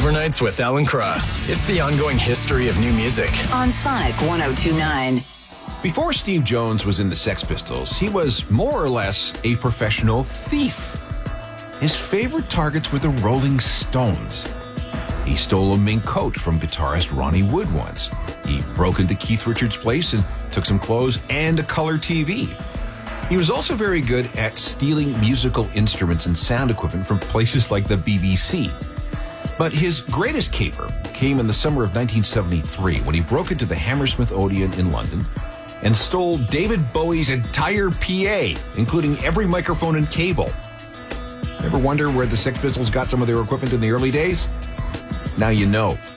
Overnights with Alan Cross. It's the ongoing history of new music. On Sonic 102.9. Before Steve Jones was in the Sex Pistols, he was more or less a professional thief. His favorite targets were the Rolling Stones. He stole a mink coat from guitarist Ronnie Wood once. He broke into Keith Richards' place and took some clothes and a color TV. He was also very good at stealing musical instruments and sound equipment from places like the BBC. But his greatest caper came in the summer of 1973 when he broke into the Hammersmith Odeon in London and stole David Bowie's entire PA, including every microphone and cable. Ever wonder where the Sex Pistols got some of their equipment in the early days? Now you know.